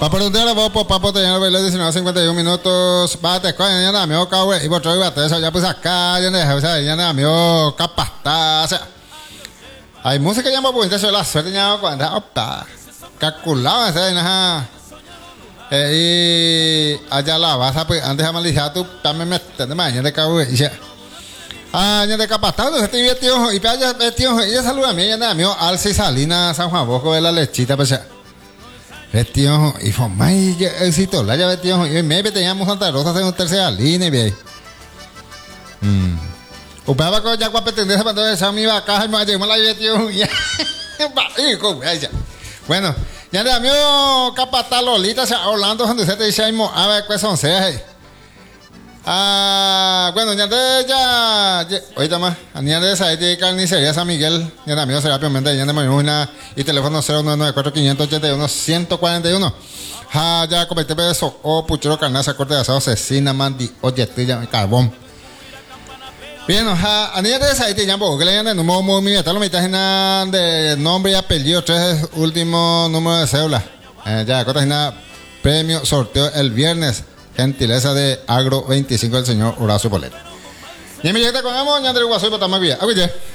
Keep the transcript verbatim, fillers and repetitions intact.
Para preguntar a vos, papo, tener el diecinueve cincuenta y uno minutos. Bate, coño, ya nada, mío, cabrón. Y vos traes bate, eso ya pues acá, ya nada, o sea, ya nada, mío, capasta, o sea. Hay música ya me puse, eso la suerte ya cuando, opa, calculado, o sea, nada. Y allá la vas a, pues, antes de malizar, tú también me entiendes, mañana de cabrón, y ya. Ah, ya de capastado, se te tío, y para allá, tío, ella saluda a mí, ya nada, mío, Alce y Salina, San Juan Bosco de la lechita, pues ya. Tío, y fue más éxito, la llave, tío, y me teníamos Santa Rosa en un tercera línea, y mm. Upaba con ya guapetender para todo eso, mi vaca, y me llamó la llave, tío, y bueno, ya de amigo capata Lolita, se Orlando, donde se te dice, a ver, pues son seis. Ah, bueno, ya de ya, ahorita más, ya de esa de carnicería San Miguel, ya de amigo Serapio Méndez, ya de Marimuna y teléfono cero nueve nueve cuatro cinco ocho uno uno uno cuatro uno. Ah, ya comete peso o puchero carnaza corte de asado cecina mandi oye ya carbón. Bien, ja, a niña de esa de ya poco que le llaman de número muy tal lo mitad de nombre y apellido, tres últimos números de cédula. Eh, ya corta premio sorteo el viernes. Gentileza de Agro veinticinco del señor Horacio Polet. Y me llega con amo, ya Andrés Guasoy, para más bien.